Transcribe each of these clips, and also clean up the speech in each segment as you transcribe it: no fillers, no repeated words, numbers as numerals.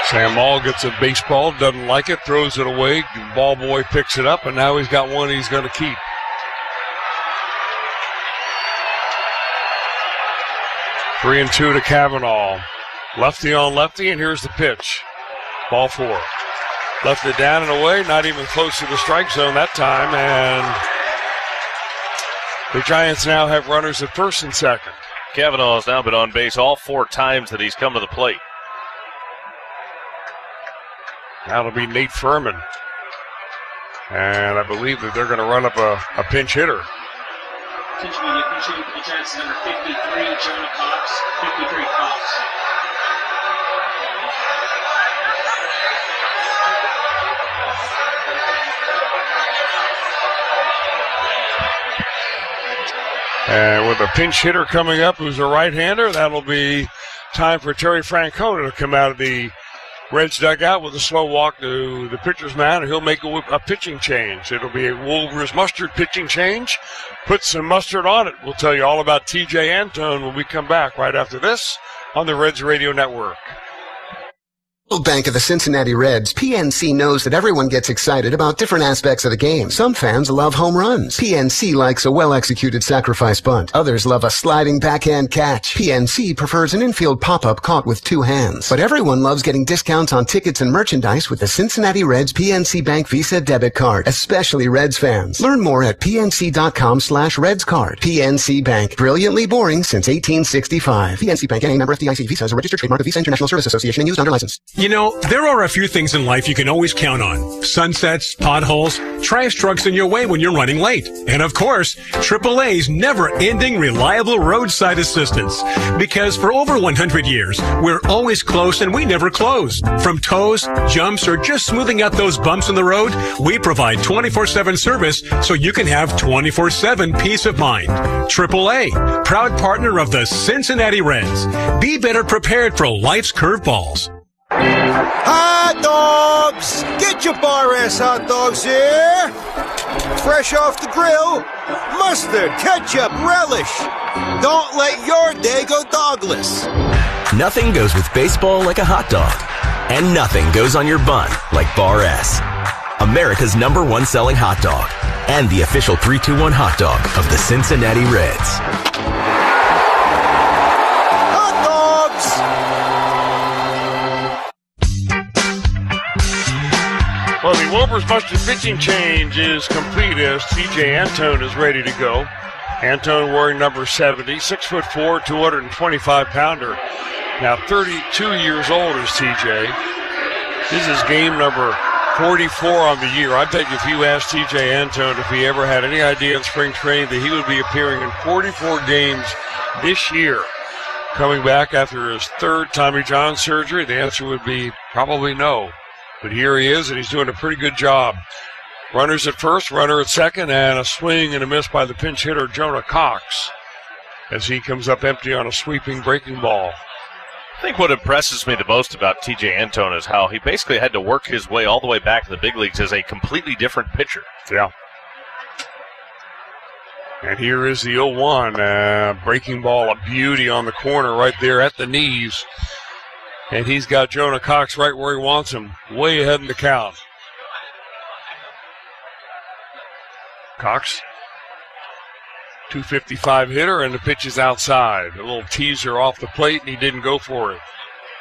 Sam Maul gets a baseball, doesn't like it, throws it away. Ball boy picks it up, and now he's got one he's going to keep. Three and two to Cavanaugh. Lefty on lefty, and here's the pitch. Ball four. Left it down and away, not even close to the strike zone that time, and the Giants now have runners at first and second. Cavanaugh has now been on base all 4 times that he's come to the plate. That'll be Nate Furman. And I believe that they're going to run up a pinch hitter. Pitching the Giants number 53, Jonah Cox. 53 Cox. And with a pinch hitter coming up who's a right-hander, that'll be time for Terry Francona to come out of the Reds dugout with a slow walk to the pitcher's mound, and he'll make a pitching change. It'll be a Wolvers mustard pitching change. Put some mustard on it. We'll tell you all about TJ Antone when we come back right after this on the Reds Radio Network. Bank of the Cincinnati Reds, PNC knows that everyone gets excited about different aspects of the game. Some fans love home runs. PNC likes a well-executed sacrifice bunt. Others love a sliding backhand catch. PNC prefers an infield pop-up caught with 2 hands. But everyone loves getting discounts on tickets and merchandise with the Cincinnati Reds PNC Bank Visa debit card, especially Reds fans. Learn more at pnc.com/RedsCard. PNC Bank, brilliantly boring since 1865. PNC Bank, NA member FDIC. Visa is a registered trademark of Visa International Service Association and used under license. You know, there are a few things in life you can always count on. Sunsets, potholes, trash trucks in your way when you're running late. And of course, AAA's never-ending reliable roadside assistance. Because for over 100 years, we're always close and we never close. From tows, jumps, or just smoothing out those bumps in the road, we provide 24/7 service so you can have 24/7 peace of mind. AAA, proud partner of the Cincinnati Reds. Be better prepared for life's curveballs. Hot dogs! Get your Bar S hot dogs here! Fresh off the grill, mustard, ketchup, relish. Don't let your day go dogless. Nothing goes with baseball like a hot dog. And nothing goes on your bun like Bar S. America's #1 selling hot dog. And the official 3-2-1 hot dog of the Cincinnati Reds. Hot dogs! Well, the Wolvers mustard pitching change is complete as TJ Antone is ready to go. Antone wearing number 70, 6'4", 225-pounder. Now 32 years old is TJ. This is game number 44 on the year. I bet you if you asked TJ Antone if he ever had any idea in spring training that he would be appearing in 44 games this year, coming back after his 3rd Tommy John surgery, the answer would be probably no. But here he is, and he's doing a pretty good job. Runners at first, runner at second, and a swing and a miss by the pinch hitter, Jonah Cox, as he comes up empty on a sweeping breaking ball. I think what impresses me the most about TJ Antone is how he basically had to work his way all the way back to the big leagues as a completely different pitcher. Yeah. And here is the 0-1, breaking ball, a beauty on the corner right there at the knees. And he's got Jonah Cox right where he wants him, way ahead in the count. Cox, 255 hitter, and the pitch is outside. A little teaser off the plate, and he didn't go for it.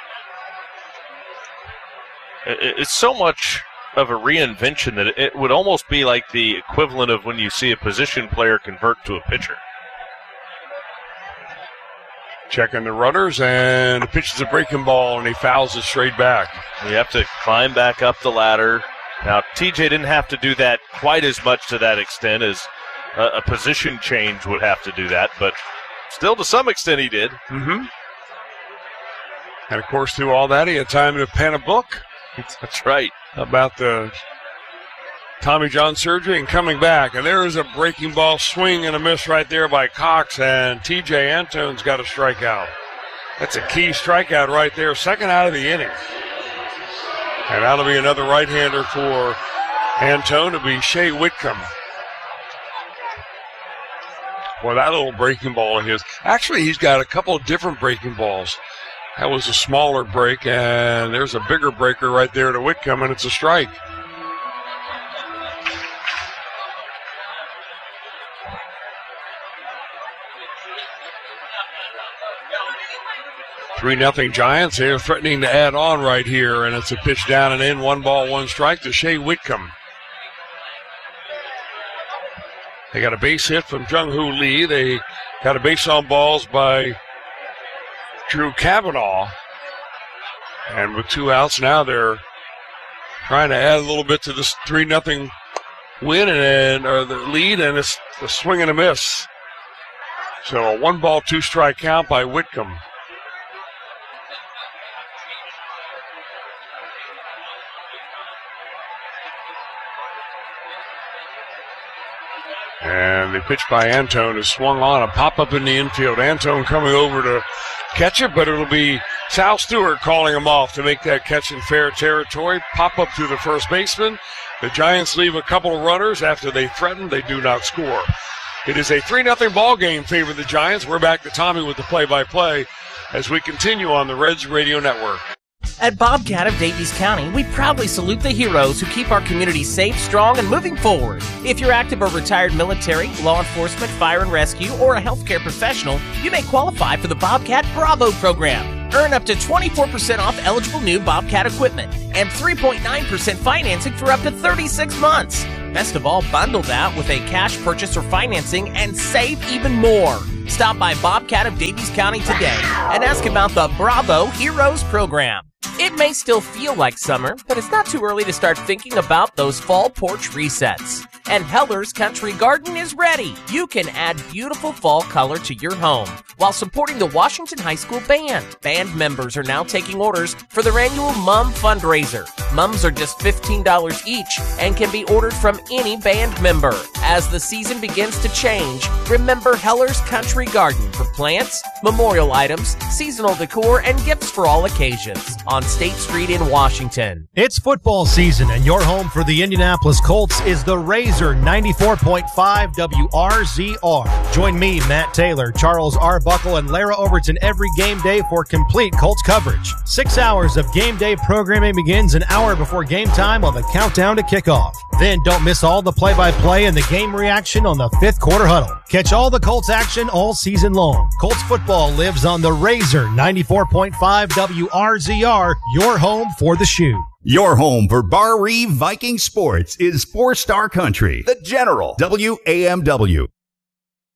It's so much of a reinvention that it would almost be like the equivalent of when you see a position player convert to a pitcher. Checking the runners, and the pitch is a breaking ball, and he fouls it straight back. You have to climb back up the ladder. Now, TJ didn't have to do that quite as much to that extent as a position change would have to do that, but still to some extent he did. Mm-hmm. And, of course, through all that, he had time to pen a book. That's right. About the Tommy John surgery and coming back. And there is a breaking ball swing and a miss right there by Cox, and TJ Antone's got a strikeout. That's a key strikeout right there, second out of the inning. And that'll be another right-hander for Antone to be Shea Whitcomb. Well, that little breaking ball of his. Actually, he's got a couple of different breaking balls. That was a smaller break, and there's a bigger breaker right there to Whitcomb, and it's a strike. Three 3-0 Giants. They're threatening to add on right here, and it's a pitch down and in. 1 ball, 1 strike to Shea Whitcomb. They got a base hit from Jung-Hoo Lee. They got a base on balls by Drew Kavanaugh. And with 2 outs now, they're trying to add a little bit to this 3-0 win or the lead, and it's a swing and a miss. So a 1 ball, 2 strike count by Whitcomb. And the pitch by Antone is swung on, a pop-up in the infield. Antone coming over to catch it, but it'll be Sal Stewart calling him off to make that catch in fair territory. Pop-up to the first baseman. The Giants leave a couple of runners after they threaten. They do not score. It is a 3-0 ball game favor the Giants. We're back to Tommy with the play-by-play as we continue on the Reds Radio Network. At Bobcat of Davies County, we proudly salute the heroes who keep our community safe, strong, and moving forward. If you're active or retired military, law enforcement, fire and rescue, or a healthcare professional, you may qualify for the Bobcat Bravo program. Earn up to 24% off eligible new Bobcat equipment and 3.9% financing for up to 36 months. Best of all, bundle that with a cash purchase or financing and save even more. Stop by Bobcat of Davies County today and ask about the Bravo Heroes program. It may still feel like summer, but it's not too early to start thinking about those fall porch resets. And Heller's Country Garden is ready. You can add beautiful fall color to your home while supporting the Washington High School Band. Band members are now taking orders for their annual Mum fundraiser. Mums are just $15 each and can be ordered from any band member. As the season begins to change, remember Heller's Country Garden for plants, memorial items, seasonal decor, and gifts for all occasions on State Street in Washington. It's football season, and your home for the Indianapolis Colts is the Razor 94.5 WRZR. Join me, Matt Taylor, Charles R. Buckle, and Lara Overton every game day for complete Colts coverage. 6 hours of game day programming begins an hour before game time on the countdown to kickoff. Then don't miss all the play-by-play and the game reaction on the fifth quarter huddle. Catch all the Colts action all season long. Colts football lives on the Razor 94.5 WRZR, your home for the shoe. Your home for Bar Reeve Viking sports is 4 Star Country, The General, WAMW.